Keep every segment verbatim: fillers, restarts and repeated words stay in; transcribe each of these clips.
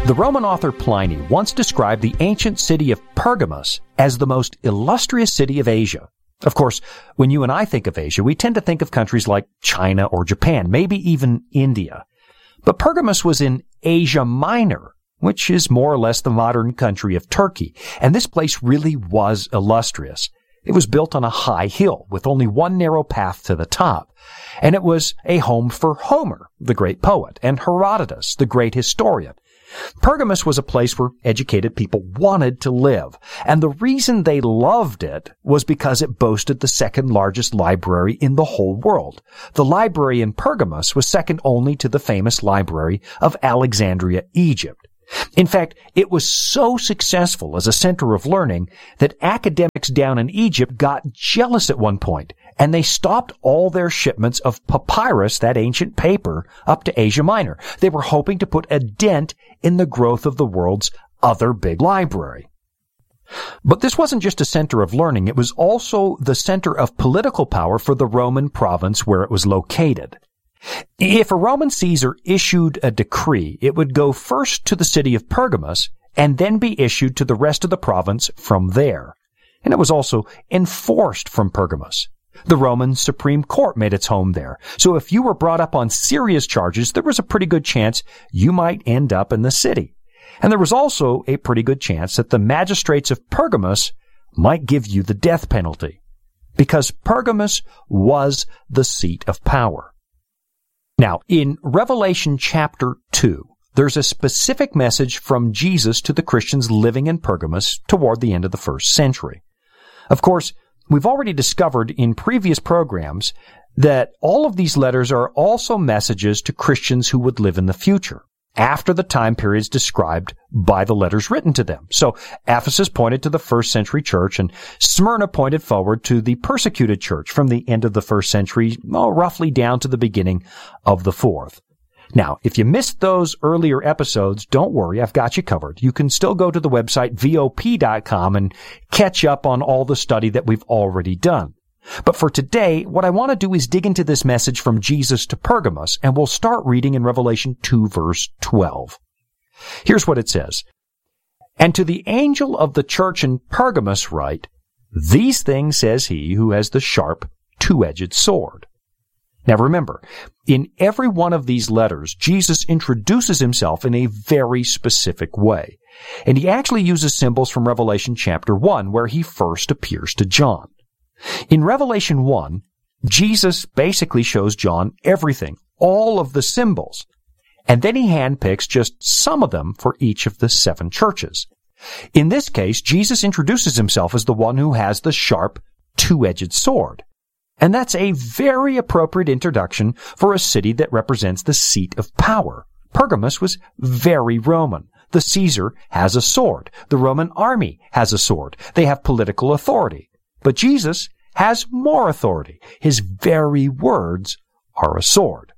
The Roman author Pliny once described the ancient city of Pergamus as the most illustrious city of Asia. Of course, when you and I think of Asia, we tend to think of countries like China or Japan, maybe even India. But Pergamus was in Asia Minor, which is more or less the modern country of Turkey, and this place really was illustrious. It was built on a high hill with only one narrow path to the top, and it was a home for Homer, the great poet, and Herodotus, the great historian. Pergamus was a place where educated people wanted to live, and the reason they loved it was because it boasted the second largest library in the whole world. The library in Pergamus was second only to the famous library of Alexandria, Egypt. In fact, it was so successful as a center of learning that academics down in Egypt got jealous at one point, and they stopped all their shipments of papyrus, that ancient paper, up to Asia Minor. They were hoping to put a dent in the growth of the world's other big library. But this wasn't just a center of learning, it was also the center of political power for the Roman province where it was located. If a Roman Caesar issued a decree, it would go first to the city of Pergamus and then be issued to the rest of the province from there. And it was also enforced from Pergamus. The Roman Supreme Court made its home there. So if you were brought up on serious charges, there was a pretty good chance you might end up in the city. And there was also a pretty good chance that the magistrates of Pergamus might give you the death penalty, because Pergamus was the seat of power. Now, in Revelation chapter two, there's a specific message from Jesus to the Christians living in Pergamus toward the end of the first century. Of course, we've already discovered in previous programs that all of these letters are also messages to Christians who would live in the future, after the time periods described by the letters written to them. So Ephesus pointed to the first century church, and Smyrna pointed forward to the persecuted church from the end of the first century, well, roughly down to the beginning of the fourth. Now, if you missed those earlier episodes, don't worry, I've got you covered. You can still go to the website V O P dot com and catch up on all the study that we've already done. But for today, what I want to do is dig into this message from Jesus to Pergamus, and we'll start reading in Revelation two, verse twelve. Here's what it says. And to the angel of the church in Pergamus write, These things says he who has the sharp, two-edged sword. Now remember, in every one of these letters, Jesus introduces himself in a very specific way. And he actually uses symbols from Revelation chapter one, where he first appears to John. In Revelation one, Jesus basically shows John everything, all of the symbols, and then he handpicks just some of them for each of the seven churches. In this case, Jesus introduces himself as the one who has the sharp, two-edged sword. And that's a very appropriate introduction for a city that represents the seat of power. Pergamus was very Roman. The Caesar has a sword. The Roman army has a sword. They have political authority. But Jesus has more authority. His very words are a sword.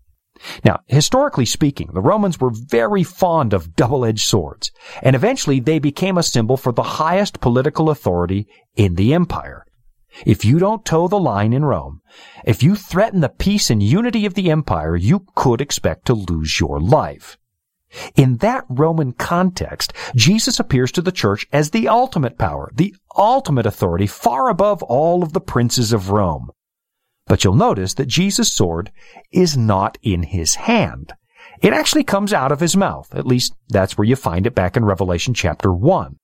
Now, historically speaking, the Romans were very fond of double-edged swords, and eventually they became a symbol for the highest political authority in the empire. If you don't toe the line in Rome, if you threaten the peace and unity of the empire, you could expect to lose your life. In that Roman context, Jesus appears to the church as the ultimate power, the ultimate authority, far above all of the princes of Rome. But you'll notice that Jesus' sword is not in his hand. It actually comes out of his mouth. At least that's where you find it back in Revelation chapter one.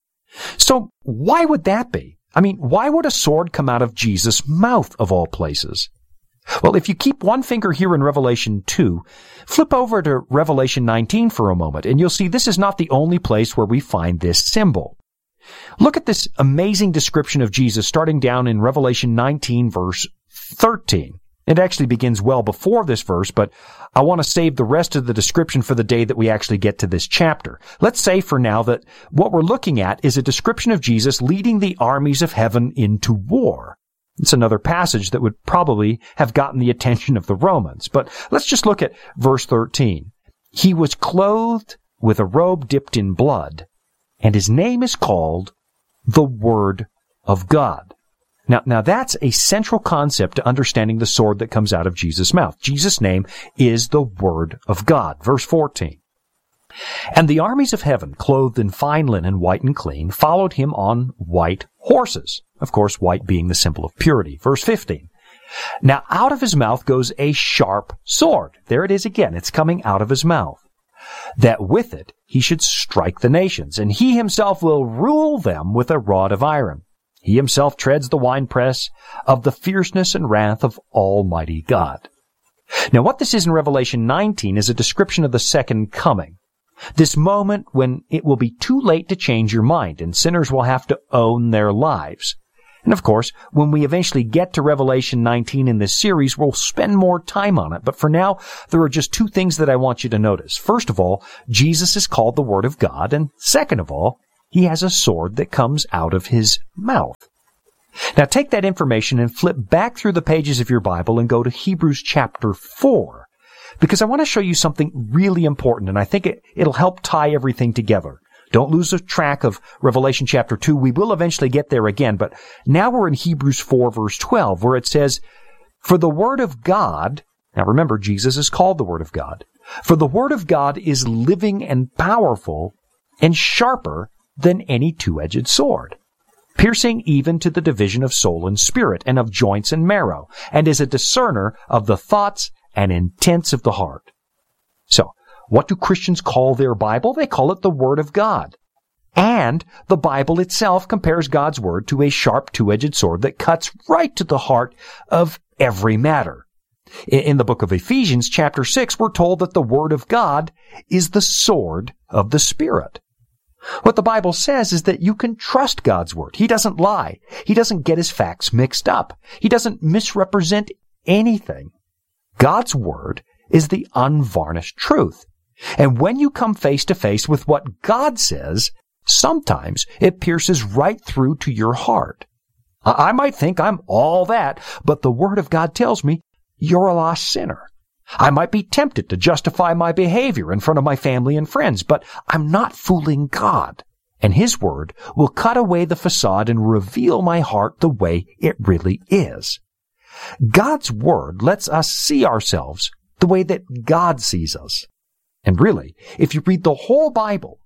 So why would that be? I mean, why would a sword come out of Jesus' mouth of all places? Well, if you keep one finger here in Revelation two, flip over to Revelation nineteen for a moment, and you'll see this is not the only place where we find this symbol. Look at this amazing description of Jesus starting down in Revelation nineteen, verse thirteen. It actually begins well before this verse, but I want to save the rest of the description for the day that we actually get to this chapter. Let's say for now that what we're looking at is a description of Jesus leading the armies of heaven into war. It's another passage that would probably have gotten the attention of the Romans. But let's just look at verse thirteen. He was clothed with a robe dipped in blood, and his name is called the Word of God. Now, now that's a central concept to understanding the sword that comes out of Jesus' mouth. Jesus' name is the Word of God. Verse fourteen. And the armies of heaven, clothed in fine linen, white and clean, followed him on white horses. Of course, white being the symbol of purity. Verse fifteen. Now out of his mouth goes a sharp sword. There it is again. It's coming out of his mouth. That with it he should strike the nations, and he himself will rule them with a rod of iron. He himself treads the winepress of the fierceness and wrath of Almighty God. Now what this is in Revelation nineteen is a description of the second coming. This moment when it will be too late to change your mind, and sinners will have to own their lives. And of course, when we eventually get to Revelation nineteen in this series, we'll spend more time on it. But for now, there are just two things that I want you to notice. First of all, Jesus is called the Word of God. And second of all, he has a sword that comes out of his mouth. Now take that information and flip back through the pages of your Bible and go to Hebrews chapter four. Because I want to show you something really important, and I think it, it'll help tie everything together. Don't lose the track of Revelation chapter two. We will eventually get there again, but now we're in Hebrews four verse twelve, where it says, For the Word of God, now remember, Jesus is called the Word of God, for the Word of God is living and powerful and sharper than any two-edged sword, piercing even to the division of soul and spirit and of joints and marrow, and is a discerner of the thoughts and intents of the heart. So, what do Christians call their Bible? They call it the Word of God. And the Bible itself compares God's Word to a sharp two-edged sword that cuts right to the heart of every matter. In the book of Ephesians, chapter six, we're told that the Word of God is the sword of the Spirit. What the Bible says is that you can trust God's Word. He doesn't lie. He doesn't get his facts mixed up. He doesn't misrepresent anything. God's Word is the unvarnished truth. And when you come face to face with what God says, sometimes it pierces right through to your heart. I might think I'm all that, but the Word of God tells me you're a lost sinner. I might be tempted to justify my behavior in front of my family and friends, but I'm not fooling God. And His Word will cut away the facade and reveal my heart the way it really is. God's Word lets us see ourselves the way that God sees us. And really, if you read the whole Bible,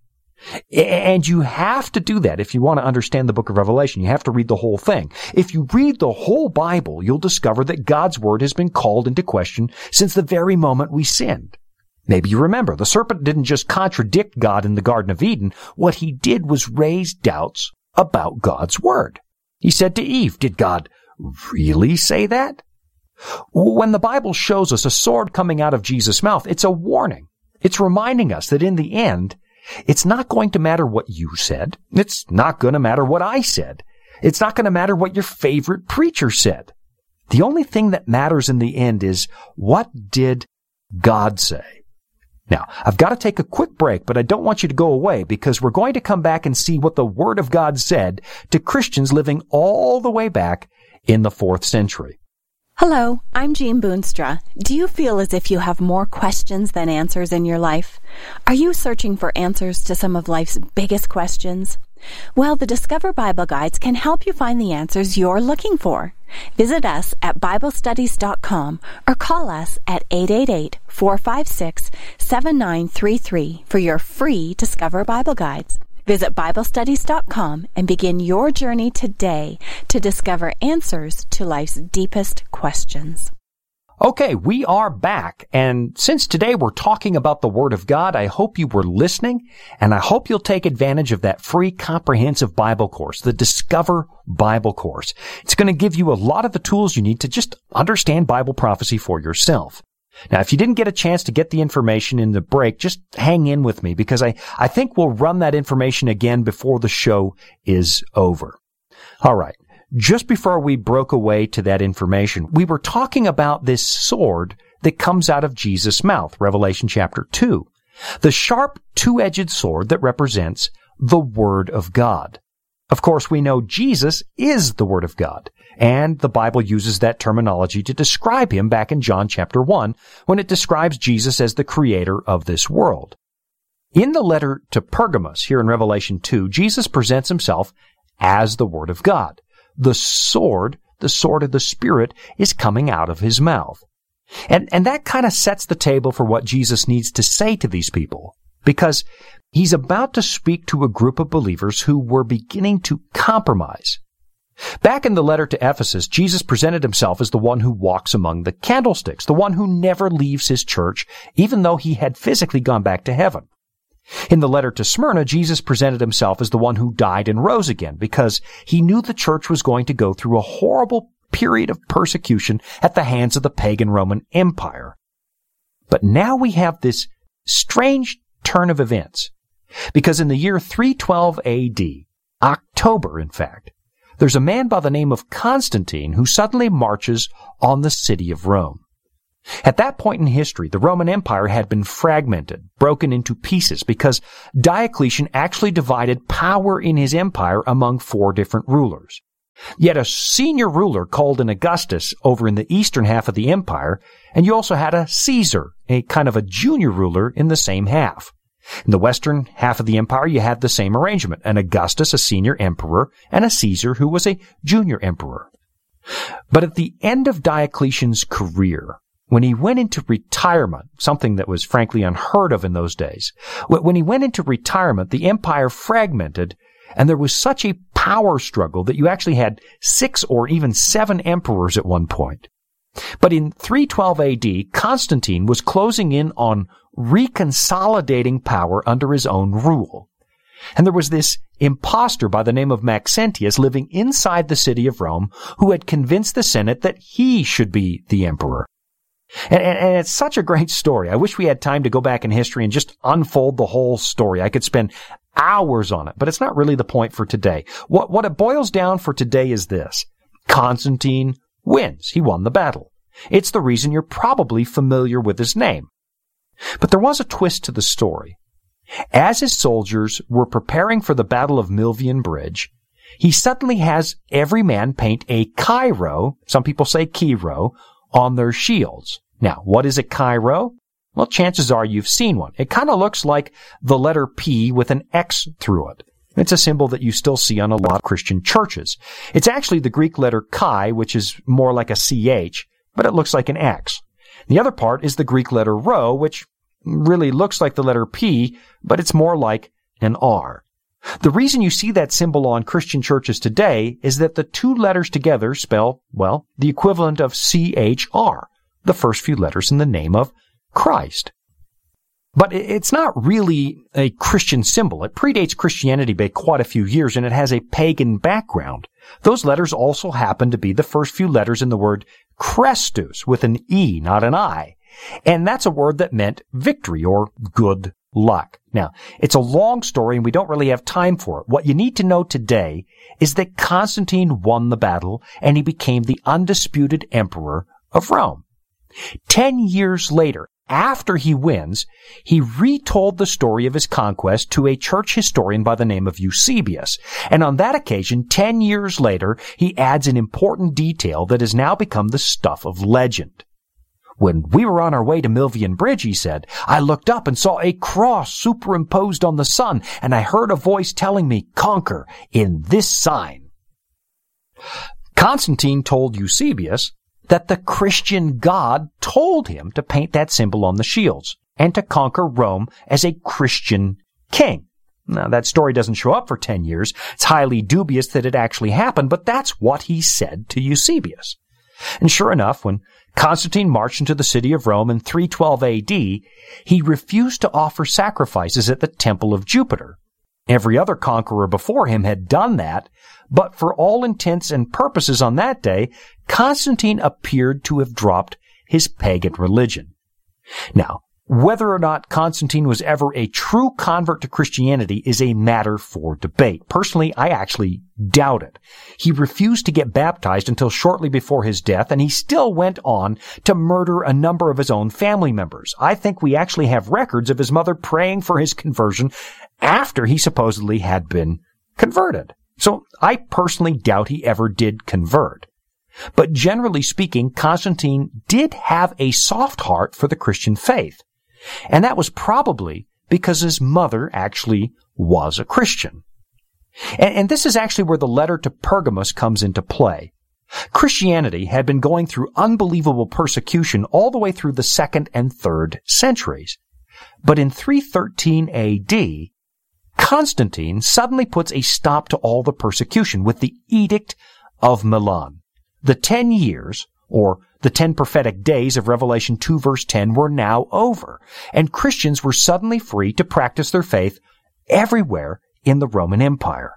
and you have to do that if you want to understand the book of Revelation, you have to read the whole thing. If you read the whole Bible, you'll discover that God's Word has been called into question since the very moment we sinned. Maybe you remember, the serpent didn't just contradict God in the Garden of Eden. What he did was raise doubts about God's Word. He said to Eve, did God really say that? When the Bible shows us a sword coming out of Jesus' mouth, it's a warning. It's reminding us that in the end, it's not going to matter what you said. It's not going to matter what I said. It's not going to matter what your favorite preacher said. The only thing that matters in the end is, what did God say? Now, I've got to take a quick break, but I don't want you to go away, because we're going to come back and see what the Word of God said to Christians living all the way back in the fourth century. Hello, I'm Jean Boonstra. Do you feel as if you have more questions than answers in your life? Are you searching for answers to some of life's biggest questions? Well, the Discover Bible Guides can help you find the answers you're looking for. Visit us at Bible Studies dot com or call us at eight eight eight, four five six, seven nine three three for your free Discover Bible Guides. Visit Bible Studies dot com and begin your journey today to discover answers to life's deepest questions. Okay, we are back, and since today we're talking about the Word of God, I hope you were listening, and I hope you'll take advantage of that free comprehensive Bible course, the Discover Bible course. It's going to give you a lot of the tools you need to just understand Bible prophecy for yourself. Now, if you didn't get a chance to get the information in the break, just hang in with me, because I, I think we'll run that information again before the show is over. All right. Just before we broke away to that information, we were talking about this sword that comes out of Jesus' mouth, Revelation chapter two. The sharp two-edged sword that represents the Word of God. Of course, we know Jesus is the Word of God, and the Bible uses that terminology to describe Him back in John chapter one, when it describes Jesus as the creator of this world. In the letter to Pergamos, here in Revelation two, Jesus presents Himself as the Word of God. The sword, the sword of the Spirit, is coming out of His mouth. And, and that kind of sets the table for what Jesus needs to say to these people. because he's about to speak to a group of believers who were beginning to compromise. Back in the letter to Ephesus, Jesus presented himself as the one who walks among the candlesticks, the one who never leaves his church, even though he had physically gone back to heaven. In the letter to Smyrna, Jesus presented himself as the one who died and rose again, because he knew the church was going to go through a horrible period of persecution at the hands of the pagan Roman Empire. But now we have this strange turn of events, because in the year three twelve A D, October in fact, there's a man by the name of Constantine who suddenly marches on the city of Rome. At that point in history, the Roman Empire had been fragmented, broken into pieces, because Diocletian actually divided power in his empire among four different rulers. You had a senior ruler called an Augustus over in the eastern half of the empire, and you also had a Caesar, a kind of a junior ruler in the same half. In the western half of the empire, you had the same arrangement, an Augustus, a senior emperor, and a Caesar, who was a junior emperor. But at the end of Diocletian's career, when he went into retirement, something that was frankly unheard of in those days, when he went into retirement, the empire fragmented, and there was such a power struggle that you actually had six or even seven emperors at one point. But in three twelve A D, Constantine was closing in on reconsolidating power under his own rule. And there was this impostor by the name of Maxentius living inside the city of Rome who had convinced the Senate that he should be the emperor. And, and, and it's such a great story. I wish we had time to go back in history and just unfold the whole story. I could spend hours on it, but it's not really the point for today. What, what it boils down for today is this. Constantine wins. He won the battle. It's the reason you're probably familiar with his name. But there was a twist to the story. As his soldiers were preparing for the Battle of Milvian Bridge, he suddenly has every man paint a Chi-Rho, some people say Chi-Rho, on their shields. Now, what is a Chi-Rho? Well, chances are you've seen one. It kind of looks like the letter P with an X through it. It's a symbol that you still see on a lot of Christian churches. It's actually the Greek letter Chi, which is more like a C H, but it looks like an X. The other part is the Greek letter Rho, which really looks like the letter P, but it's more like an R. The reason you see that symbol on Christian churches today is that the two letters together spell, well, the equivalent of C H R, the first few letters in the name of Christ. But it's not really a Christian symbol. It predates Christianity by quite a few years, and it has a pagan background. Those letters also happen to be the first few letters in the word Christus, with an E, not an I. And that's a word that meant victory or good luck. Now, it's a long story, and we don't really have time for it. What you need to know today is that Constantine won the battle, and he became the undisputed emperor of Rome. Ten years later, after he wins, he retold the story of his conquest to a church historian by the name of Eusebius. And on that occasion, ten years later, he adds an important detail that has now become the stuff of legend. When we were on our way to Milvian Bridge, he said, I looked up and saw a cross superimposed on the sun, and I heard a voice telling me, conquer in this sign. Constantine told Eusebius that the Christian God told him to paint that symbol on the shields and to conquer Rome as a Christian king. Now, that story doesn't show up for ten years. It's highly dubious that it actually happened, but that's what he said to Eusebius. And sure enough, when Constantine marched into the city of Rome in three twelve A D, he refused to offer sacrifices at the temple of Jupiter. Every other conqueror before him had done that, but for all intents and purposes on that day, Constantine appeared to have dropped his pagan religion. Now, whether or not Constantine was ever a true convert to Christianity is a matter for debate. Personally, I actually doubt it. He refused to get baptized until shortly before his death, and he still went on to murder a number of his own family members. I think we actually have records of his mother praying for his conversion after he supposedly had been converted. So I personally doubt he ever did convert. But generally speaking, Constantine did have a soft heart for the Christian faith. And that was probably because his mother actually was a Christian. And, and this is actually where the letter to Pergamos comes into play. Christianity had been going through unbelievable persecution all the way through the second and third centuries. But in three thirteen A D, Constantine suddenly puts a stop to all the persecution with the Edict of Milan. The ten years, or the ten prophetic days of Revelation two verse ten, were now over, and Christians were suddenly free to practice their faith everywhere in the Roman Empire.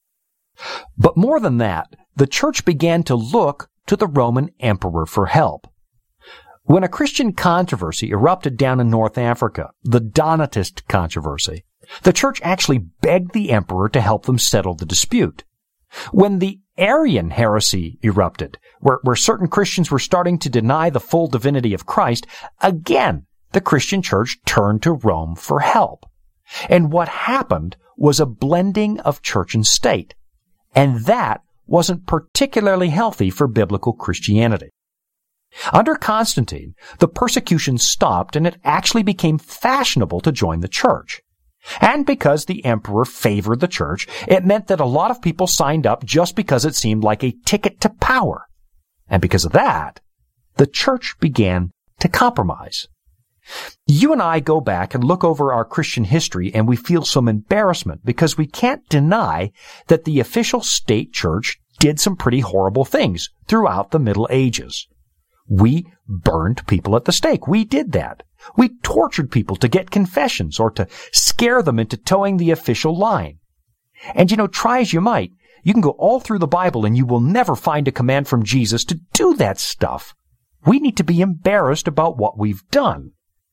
But more than that, the church began to look to the Roman emperor for help. When a Christian controversy erupted down in North Africa, the Donatist controversy, the church actually begged the emperor to help them settle the dispute. When the Arian heresy erupted, where, where certain Christians were starting to deny the full divinity of Christ, again, the Christian church turned to Rome for help. And what happened was a blending of church and state. And that wasn't particularly healthy for biblical Christianity. Under Constantine, the persecution stopped and it actually became fashionable to join the church. And because the emperor favored the church, it meant that a lot of people signed up just because it seemed like a ticket to power. And because of that, the church began to compromise. You and I go back and look over our Christian history and we feel some embarrassment because we can't deny that the official state church did some pretty horrible things throughout the Middle Ages. We burned people at the stake. We did that. We tortured people to get confessions or to scare them into towing the official line. And you know, try as you might, you can go all through the Bible and you will never find a command from Jesus to do that stuff. We need to be embarrassed about what we've done.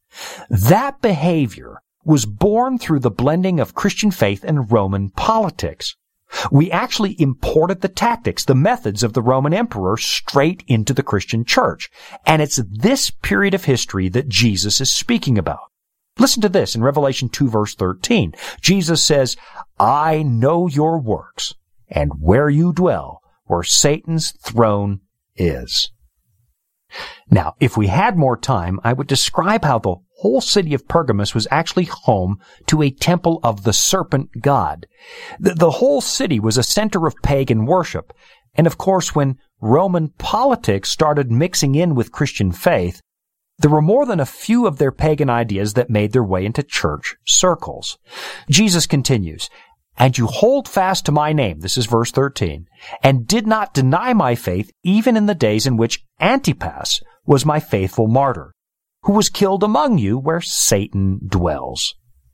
That behavior was born through the blending of Christian faith and Roman politics. We actually imported the tactics, the methods of the Roman emperor straight into the Christian church. And it's this period of history that Jesus is speaking about. Listen to this in Revelation two verse thirteen. Jesus says, I know your works and where you dwell, where Satan's throne is. Now, if we had more time, I would describe how the whole city of Pergamos was actually home to a temple of the serpent god. The, the whole city was a center of pagan worship. And of course, when Roman politics started mixing in with Christian faith, there were more than a few of their pagan ideas that made their way into church circles. Jesus continues, and you hold fast to my name, this is verse thirteen, and did not deny my faith even in the days in which Antipas was my faithful martyr, who was killed among you where Satan dwells.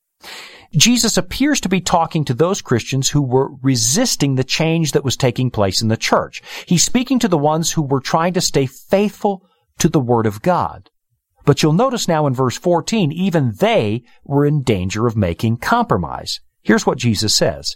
Jesus appears to be talking to those Christians who were resisting the change that was taking place in the church. He's speaking to the ones who were trying to stay faithful to the Word of God. But you'll notice now in verse fourteen, even they were in danger of making compromise. Here's what Jesus says,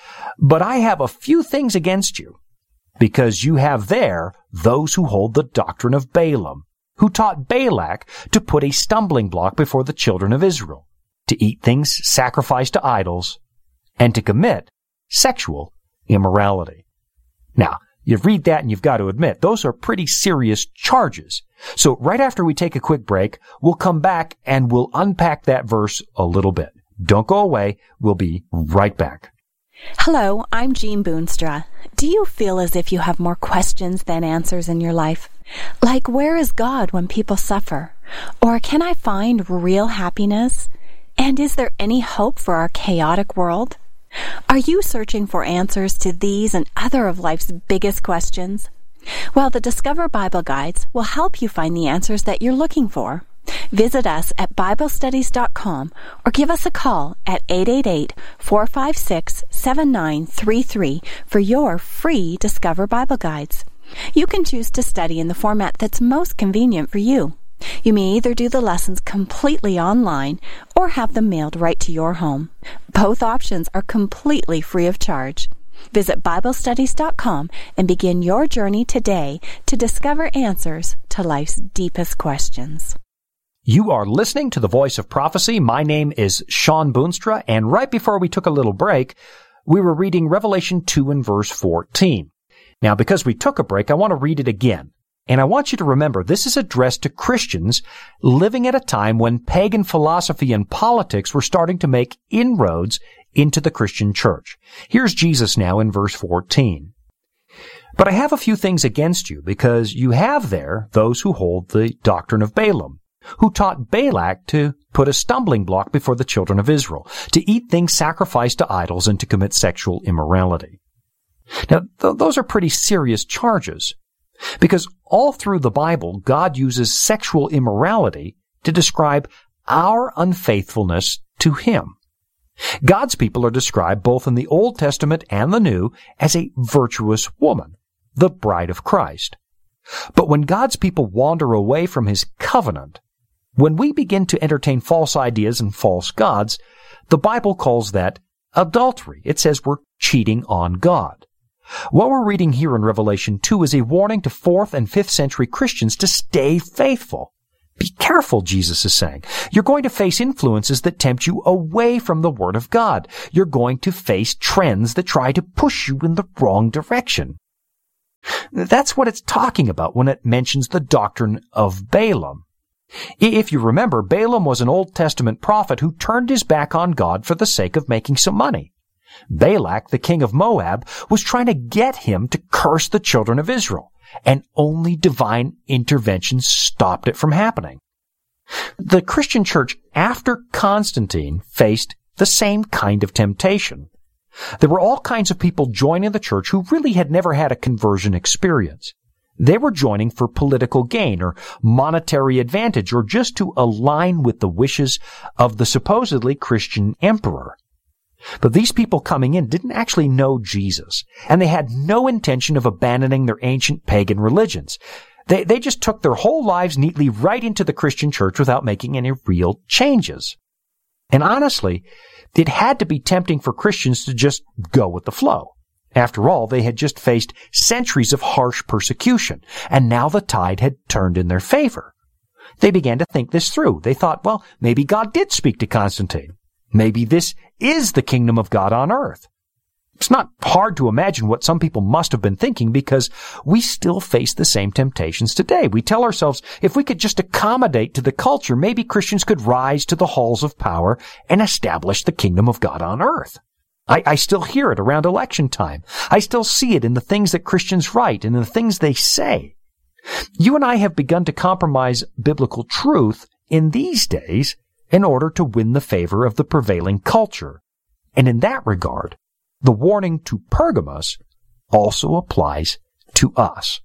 but I have a few things against you, because you have there those who hold the doctrine of Balaam, who taught Balak to put a stumbling block before the children of Israel, to eat things sacrificed to idols, and to commit sexual immorality. Now, you read that and you've got to admit, those are pretty serious charges. So right after we take a quick break, we'll come back and we'll unpack that verse a little bit. Don't go away. We'll be right back. Hello, I'm Jean Boonstra. Do you feel as if you have more questions than answers in your life? Like, where is God when people suffer? Or can I find real happiness? And is there any hope for our chaotic world? Are you searching for answers to these and other of life's biggest questions? Well, the Discover Bible Guides will help you find the answers that you're looking for. Visit us at Bible Studies dot com or give us a call at eight eight eight, four five six, seven nine three three for your free Discover Bible Guides. You can choose to study in the format that's most convenient for you. You may either do the lessons completely online or have them mailed right to your home. Both options are completely free of charge. Visit Bible Studies dot com and begin your journey today to discover answers to life's deepest questions. You are listening to The Voice of Prophecy. My name is Sean Boonstra, and right before we took a little break, we were reading Revelation two and verse fourteen. Now, because we took a break, I want to read it again. And I want you to remember, this is addressed to Christians living at a time when pagan philosophy and politics were starting to make inroads into the Christian church. Here's Jesus now in verse fourteen. But I have a few things against you, because you have there those who hold the doctrine of Balaam, who taught Balak to put a stumbling block before the children of Israel, to eat things sacrificed to idols and to commit sexual immorality. Now, th- those are pretty serious charges, because all through the Bible, God uses sexual immorality to describe our unfaithfulness to Him. God's people are described both in the Old Testament and the New as a virtuous woman, the bride of Christ. But when God's people wander away from His covenant, when we begin to entertain false ideas and false gods, the Bible calls that adultery. It says we're cheating on God. What we're reading here in Revelation two is a warning to fourth and fifth century Christians to stay faithful. Be careful, Jesus is saying. You're going to face influences that tempt you away from the Word of God. You're going to face trends that try to push you in the wrong direction. That's what it's talking about when it mentions the doctrine of Balaam. If you remember, Balaam was an Old Testament prophet who turned his back on God for the sake of making some money. Balak, the king of Moab, was trying to get him to curse the children of Israel, and only divine intervention stopped it from happening. The Christian church after Constantine faced the same kind of temptation. There were all kinds of people joining the church who really had never had a conversion experience. They were joining for political gain or monetary advantage or just to align with the wishes of the supposedly Christian emperor. But these people coming in didn't actually know Jesus, and they had no intention of abandoning their ancient pagan religions. They, they just took their whole lives neatly right into the Christian church without making any real changes. And honestly, it had to be tempting for Christians to just go with the flow. After all, they had just faced centuries of harsh persecution, and now the tide had turned in their favor. They began to think this through. They thought, well, maybe God did speak to Constantine. Maybe this is the kingdom of God on earth. It's not hard to imagine what some people must have been thinking, because we still face the same temptations today. We tell ourselves, if we could just accommodate to the culture, maybe Christians could rise to the halls of power and establish the kingdom of God on earth. I, I still hear it around election time. I still see it in the things that Christians write and in the things they say. You and I have begun to compromise biblical truth in these days in order to win the favor of the prevailing culture. And in that regard, the warning to Pergamos also applies to us.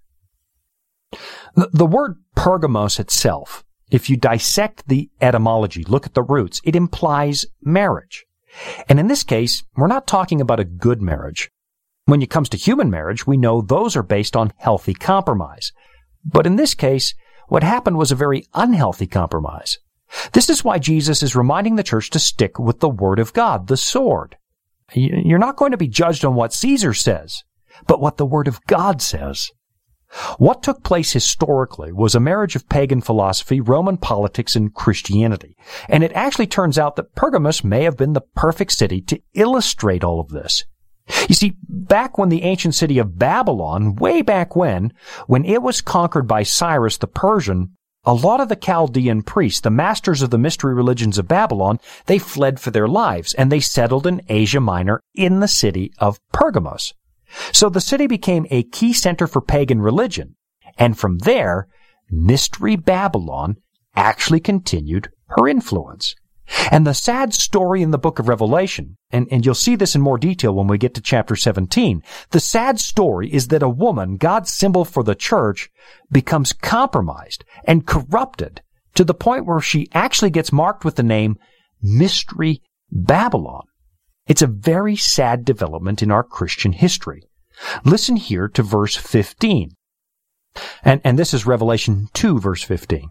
The, the word Pergamos itself, if you dissect the etymology, look at the roots, it implies marriage. And in this case, we're not talking about a good marriage. When it comes to human marriage, we know those are based on healthy compromise. But in this case, what happened was a very unhealthy compromise. This is why Jesus is reminding the church to stick with the Word of God, the sword. You're not going to be judged on what Caesar says, but what the Word of God says. What took place historically was a marriage of pagan philosophy, Roman politics, and Christianity. And it actually turns out that Pergamos may have been the perfect city to illustrate all of this. You see, back when the ancient city of Babylon, way back when, when it was conquered by Cyrus the Persian, a lot of the Chaldean priests, the masters of the mystery religions of Babylon, they fled for their lives, and they settled in Asia Minor in the city of Pergamos. So the city became a key center for pagan religion, and from there, Mystery Babylon actually continued her influence. And the sad story in the book of Revelation, and, and you'll see this in more detail when we get to chapter seventeen, the sad story is that a woman, God's symbol for the church, becomes compromised and corrupted to the point where she actually gets marked with the name Mystery Babylon. It's a very sad development in our Christian history. Listen here to verse fifteen. And, and this is Revelation two, verse fifteen.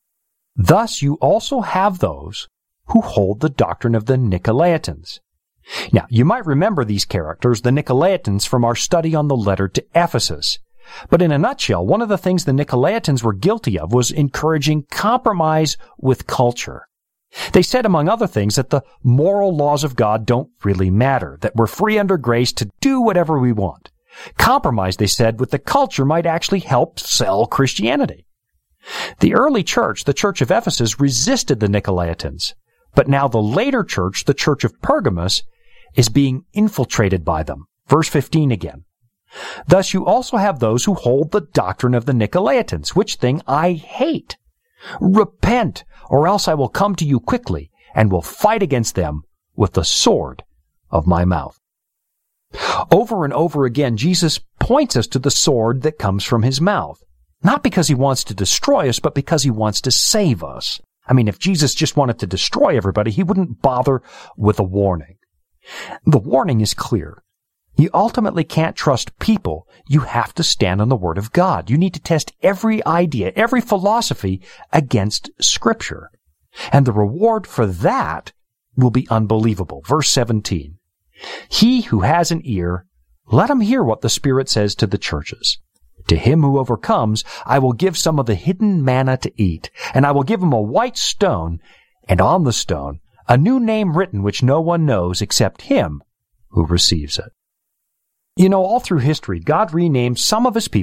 Thus you also have those who hold the doctrine of the Nicolaitans. Now, you might remember these characters, the Nicolaitans, from our study on the letter to Ephesus. But in a nutshell, one of the things the Nicolaitans were guilty of was encouraging compromise with culture. They said, among other things, that the moral laws of God don't really matter, that we're free under grace to do whatever we want. Compromise, they said, with the culture might actually help sell Christianity. The early church, the church of Ephesus, resisted the Nicolaitans. But now the later church, the church of Pergamos, is being infiltrated by them. Verse fifteen again. Thus you also have those who hold the doctrine of the Nicolaitans, which thing I hate. Repent, or else I will come to you quickly and will fight against them with the sword of my mouth. Over and over again, Jesus points us to the sword that comes from his mouth. Not because he wants to destroy us, but because he wants to save us. I mean, if Jesus just wanted to destroy everybody, he wouldn't bother with a warning. The warning is clear. You ultimately can't trust people. You have to stand on the Word of God. You need to test every idea, every philosophy against Scripture. And the reward for that will be unbelievable. Verse seventeen. He who has an ear, let him hear what the Spirit says to the churches. To him who overcomes, I will give some of the hidden manna to eat, and I will give him a white stone, and on the stone a new name written which no one knows except him who receives it. You know, all through history, God renamed some of his people